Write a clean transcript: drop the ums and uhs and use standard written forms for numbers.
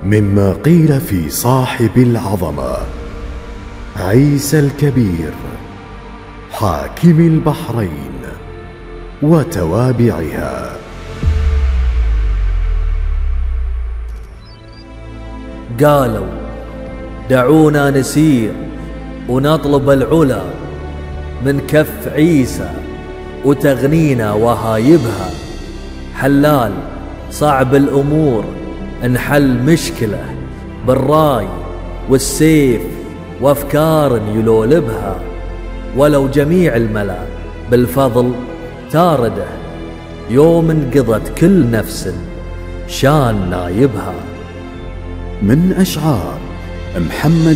مما قيل في صاحب العظمة عيسى الكبير حاكم البحرين وتوابعها. قالوا دعونا نسير ونطلب العلا من كف عيسى وتغنينا وهايبها. حلال صعب الأمور نحل مشكلة بالراي والسيف وأفكار يلولبها، ولو جميع الملا بالفضل تارده يوم انقضت كل نفس شان نايبها. من أشعار محمد